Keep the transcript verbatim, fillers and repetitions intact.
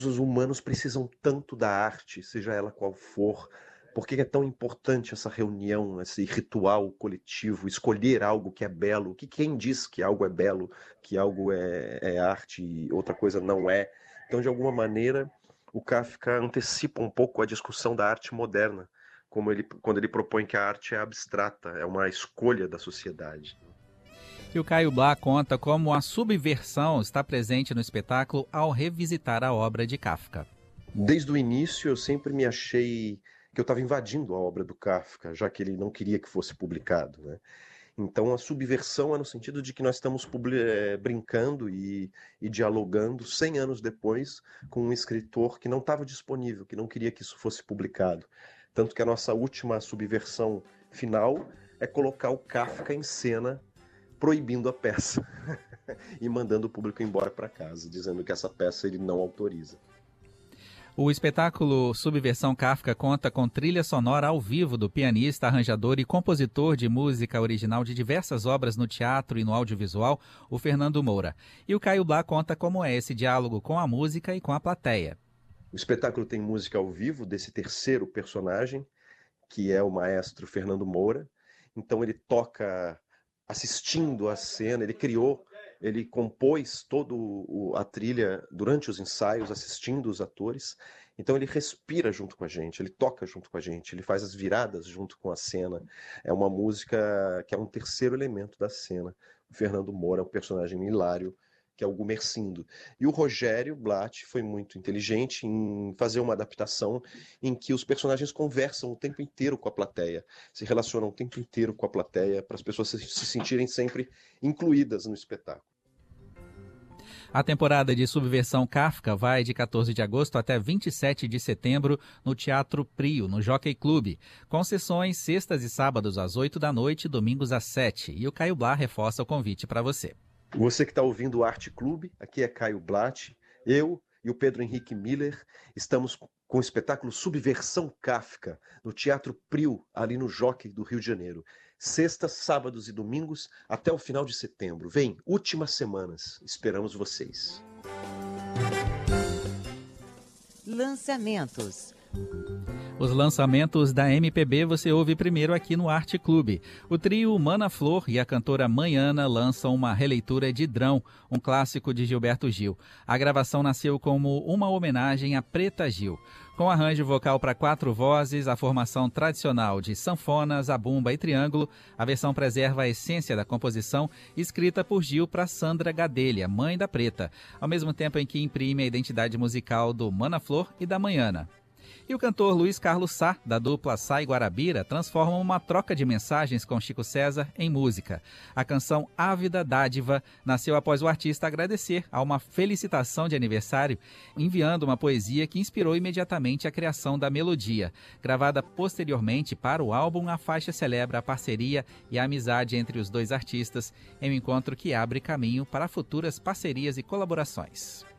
os humanos precisam tanto da arte, seja ela qual for? Por que é tão importante essa reunião, esse ritual coletivo, escolher algo que é belo? Que quem diz que algo é belo, que algo é, é arte e outra coisa não é? Então, de alguma maneira, o Kafka antecipa um pouco a discussão da arte moderna, como ele, quando ele propõe que a arte é abstrata, é uma escolha da sociedade. E o Caio Blá conta como a subversão está presente no espetáculo ao revisitar a obra de Kafka. Desde o início eu sempre me achei que eu estava invadindo a obra do Kafka, já que ele não queria que fosse publicado, né? Então a subversão é no sentido de que nós estamos eh, brincando e, e dialogando cem anos depois com um escritor que não estava disponível, que não queria que isso fosse publicado. Tanto que a nossa última subversão final é colocar o Kafka em cena proibindo a peça e mandando o público embora para casa, dizendo que essa peça ele não autoriza. O espetáculo Subversão Kafka conta com trilha sonora ao vivo do pianista, arranjador e compositor de música original de diversas obras no teatro e no audiovisual, o Fernando Moura. E o Caio Blá conta como é esse diálogo com a música e com a plateia. O espetáculo tem música ao vivo desse terceiro personagem, que é o maestro Fernando Moura. Então ele toca assistindo a cena, ele criou, ele compôs toda a trilha durante os ensaios, assistindo os atores. Então ele respira junto com a gente, ele toca junto com a gente, ele faz as viradas junto com a cena. É uma música que é um terceiro elemento da cena. O Fernando Moura é um personagem hilário, que é o Gumercindo. E o Rogério Blatt foi muito inteligente em fazer uma adaptação em que os personagens conversam o tempo inteiro com a plateia, se relacionam o tempo inteiro com a plateia, para as pessoas se, se sentirem sempre incluídas no espetáculo. A temporada de Subversão Kafka vai de quatorze de agosto até vinte e sete de setembro no Teatro Prio, no Jockey Club, com sessões sextas e sábados às oito da noite, domingos às sete. E o Caio Blá reforça o convite para você. Você que está ouvindo o Arte Clube, aqui é Caio Blatt, eu e o Pedro Henrique Miller estamos com o espetáculo Subversão Kafka, no Teatro Prio, ali no Jockey do Rio de Janeiro. Sextas, sábados e domingos, até o final de setembro. Vem, últimas semanas. Esperamos vocês. Lançamentos. Os lançamentos da M P B você ouve primeiro aqui no Arte Clube. O trio Mana Flor e a cantora Manhana lançam uma releitura de Drão, um clássico de Gilberto Gil. A gravação nasceu como uma homenagem a Preta Gil. Com arranjo vocal para quatro vozes, a formação tradicional de sanfona, zabumba e triângulo, a versão preserva a essência da composição escrita por Gil para Sandra Gadelha, mãe da Preta, ao mesmo tempo em que imprime a identidade musical do Mana Flor e da Manhana. E o cantor Luiz Carlos Sá, da dupla Sá e Guarabira, transforma uma troca de mensagens com Chico César em música. A canção Ávida Dádiva nasceu após o artista agradecer a uma felicitação de aniversário, enviando uma poesia que inspirou imediatamente a criação da melodia. Gravada posteriormente para o álbum, a faixa celebra a parceria e a amizade entre os dois artistas, em um encontro que abre caminho para futuras parcerias e colaborações.